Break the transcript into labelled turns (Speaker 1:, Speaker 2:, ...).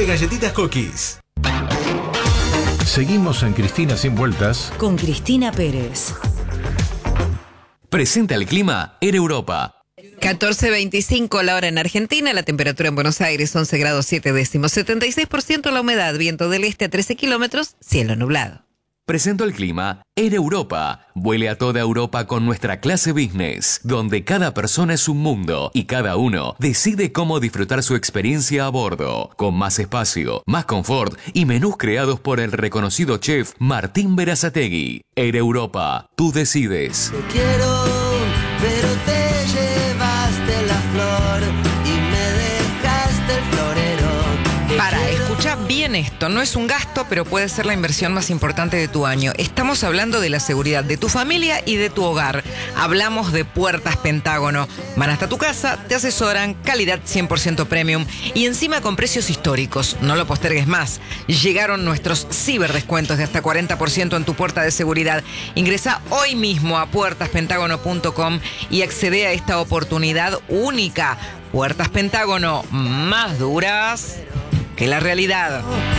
Speaker 1: galletitas Cookies.
Speaker 2: Seguimos en Cristina Sin Vueltas
Speaker 3: con Cristina Pérez.
Speaker 4: Presenta el clima en Europa.
Speaker 5: 14:25 la hora en Argentina, la temperatura en Buenos Aires 11 grados 7 décimos, 76% la humedad, viento del este a 13 kilómetros, cielo nublado.
Speaker 4: Presento el clima en Europa. Vuele a toda Europa con nuestra clase business, donde cada persona es un mundo y cada uno decide cómo disfrutar su experiencia a bordo, con más espacio, más confort y menús creados por el reconocido chef Martín Berazategui. En Europa, tú decides.
Speaker 6: Te quiero, pero te llevaste la flor y me dejaste el florero.
Speaker 7: Para, escucha bien esto, no es un gasto, pero puede ser la inversión más importante de tu año. Estamos hablando de la seguridad de tu familia y de tu hogar. Hablamos de Puertas Pentágono. Van hasta tu casa, te asesoran, calidad 100% premium y encima con precios históricos. No lo postergues más. Llegaron nuestros ciberdescuentos de hasta 40% en tu puerta de seguridad. Ingresa hoy mismo a puertaspentagono.com y accede a esta oportunidad única. Puertas Pentágono, más duras que la realidad.